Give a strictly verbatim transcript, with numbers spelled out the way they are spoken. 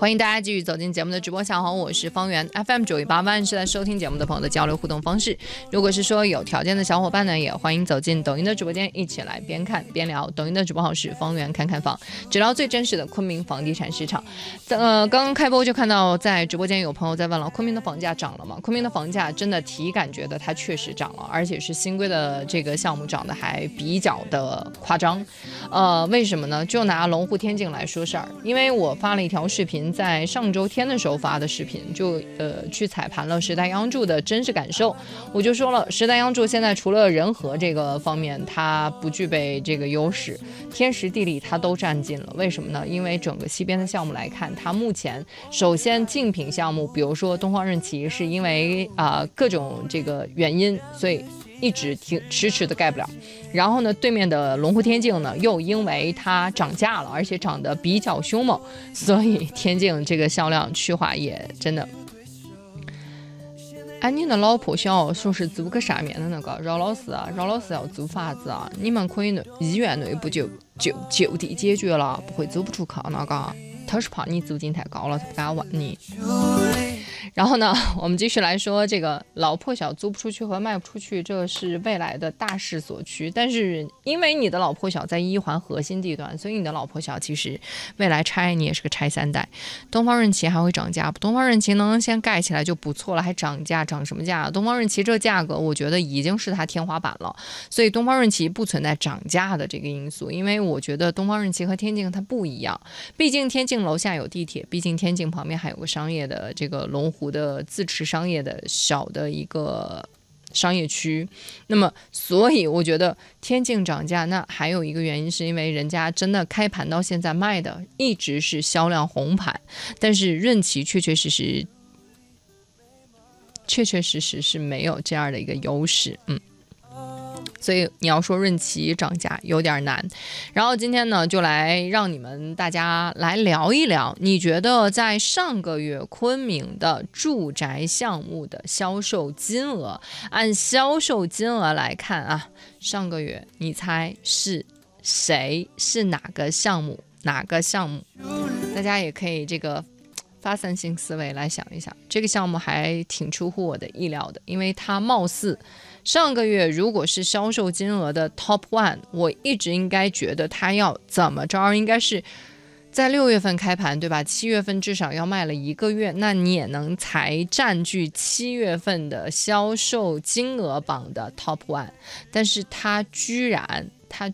欢迎大家继续走进节目的直播下方，我是方圆 F M 九一八万是在收听节目的朋友的交流互动方式。如果是说有条件的小伙伴呢，也欢迎走进抖音的直播间，一起来边看边聊。抖音的直播号是方圆看看房，只聊最真实的昆明房地产市场。呃，刚刚开播就看到在直播间有朋友在问了，昆明的房价涨了吗？昆明的房价真的体感觉得它确实涨了，而且是新规的这个项目涨得还比较的夸张。呃，为什么呢？就拿龙湖天境来说事儿，因为我发了一条视频，在上周天的时候发的视频，就呃去踩盘了时代央筑的真实感受。我就说了，时代央筑现在除了人和这个方面它不具备这个优势，天时地利它都占尽了。为什么呢？因为整个西边的项目来看，它目前首先竞品项目，比如说东方任旗，是因为啊、呃、各种这个原因，所以一直挺迟迟的盖不了。然后呢，对面的龙湖天境呢，又因为它涨价了，而且涨得比较凶猛，所以天境这个销量去化也真的。哎，你的老婆想说是租个上面的那个饶老师啊，饶老师要租房子啊，你们可以医院内部就就就地解决了，不会租不出去那个。他是怕你租金太高了，他不敢问你。然后呢，我们继续来说这个老破小租不出去和卖不出去，这是未来的大势所趋。但是因为你的老破小在一环核心地段，所以你的老破小其实未来拆你也是个拆三代。东方任旗还会涨价，东方任旗能先盖起来就不错了，还涨价，涨什么价？东方任旗这价格我觉得已经是它天花板了，所以东方任旗不存在涨价的这个因素。因为我觉得东方任旗和天境它不一样，毕竟天境楼下有地铁，毕竟天境旁边还有个商业的这个龙湖的自持商业的小的一个商业区，那么所以我觉得天境涨价，那还有一个原因是因为人家真的开盘到现在卖的一直是销量红盘，但是任旗确确实实确确实实是没有这样的一个优势，嗯。所以你要说任旗涨价有点难。然后今天呢，就来让你们大家来聊一聊，你觉得在上个月昆明的住宅项目的销售金额，按销售金额来看啊，上个月你猜是谁，是哪个项目哪个项目？大家也可以这个发散性思维来想一想，这个项目还挺出乎我的意料的，因为它貌似上个月如果是销售金额的 top one， 我一直应该觉得它要怎么着，应该是在六月份开盘，对吧？七月份至少要卖了一个月，那你也能才占据七月份的销售金额榜的 top one， 但是它居然